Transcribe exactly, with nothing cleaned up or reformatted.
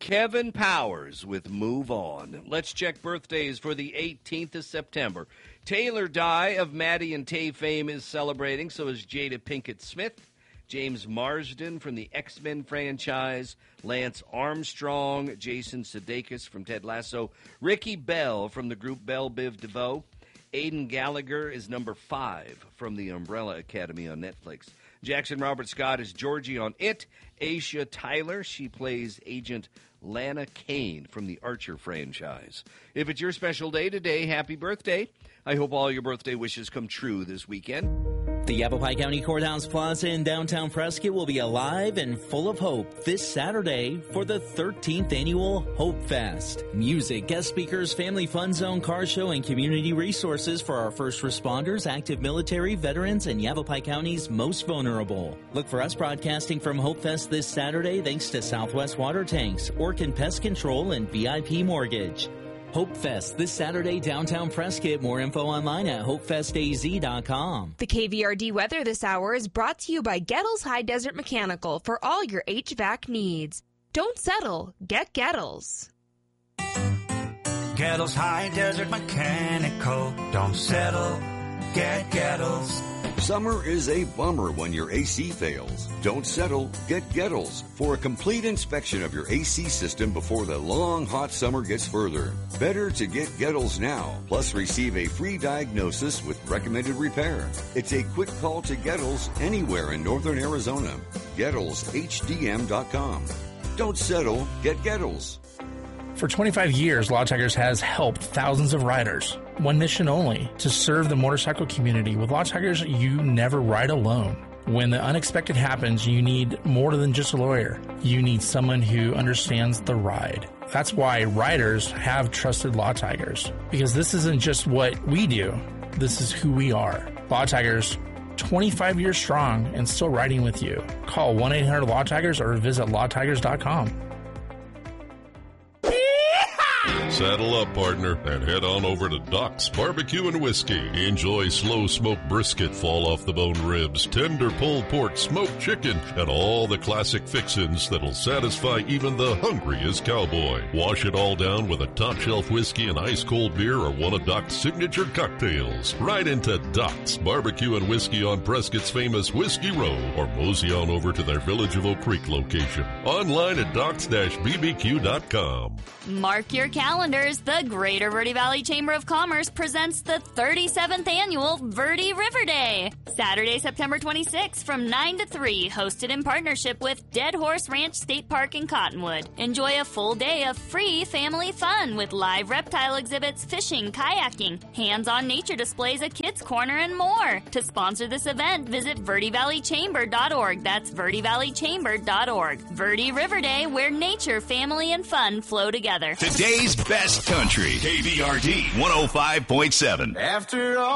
Kevin Powers with Move On. Let's check birthdays for the eighteenth of September. Taylor Dye of Maddie and Tay fame is celebrating, so is Jada Pinkett Smith. James Marsden from the X-Men franchise. Lance Armstrong. Jason Sudeikis from Ted Lasso. Ricky Bell from the group Bell Biv DeVoe. Aidan Gallagher is number five from the Umbrella Academy on Netflix. Jackson Robert Scott is Georgie on It. Aisha Tyler, she plays Agent Lana Kane from the Archer franchise. If it's your special day today, happy birthday. I hope all your birthday wishes come true this weekend. The Yavapai County Courthouse Plaza in downtown Prescott will be alive and full of hope this Saturday for the thirteenth Annual Hope Fest. Music, guest speakers, family fun zone, car show, and community resources for our first responders, active military, veterans, and Yavapai County's most vulnerable. Look for us broadcasting from Hope Fest this Saturday thanks to Southwest Water Tanks, Orkin Pest Control, and V I P Mortgage. Hope Fest this Saturday, downtown Prescott. More info online at hope fest a z dot com. The K V R D weather this hour is brought to you by Gettles High Desert Mechanical for all your H V A C needs. Don't settle. Get Gettles. Gettles High Desert Mechanical. Don't settle. Get Gettles. Summer is a bummer when your A C fails. Don't settle, get Gettles for a complete inspection of your A C system before the long, hot summer gets further. Better to get Gettles now, plus receive a free diagnosis with recommended repair. It's a quick call to Gettles anywhere in northern Arizona. Gettles H D M dot com. Don't settle, get Gettles. For twenty-five years, Law Tigers has helped thousands of riders. One mission only, to serve the motorcycle community. With Law Tigers, you never ride alone. When the unexpected happens, you need more than just a lawyer. You need someone who understands the ride. That's why riders have trusted Law Tigers, because this isn't just what we do. This is who we are. Law Tigers, twenty-five years strong and still riding with you. Call one eight hundred law tigers or visit law tigers dot com. Saddle up, partner, and head on over to Doc's Barbecue and Whiskey. Enjoy slow-smoked brisket, fall-off-the-bone ribs, tender pulled pork, smoked chicken, and all the classic fixins that'll satisfy even the hungriest cowboy. Wash it all down with a top-shelf whiskey and ice-cold beer or one of Doc's signature cocktails. Right into Doc's Barbecue and Whiskey on Prescott's famous Whiskey Row, or mosey on over to their Village of Oak Creek location. Online at docs dash b b q dot com. Mark your calendars. The Greater Verde Valley Chamber of Commerce presents the thirty-seventh Annual Verde River Day. Saturday, September twenty-sixth from nine to three, hosted in partnership with Dead Horse Ranch State Park in Cottonwood. Enjoy a full day of free family fun with live reptile exhibits, fishing, kayaking, hands-on nature displays, a kids' corner, and more. To sponsor this event, visit verde valley chamber dot org. That's verde valley chamber dot org. Verde River Day, where nature, family, and fun flow together. Today's best country. K V R D one oh five point seven. After all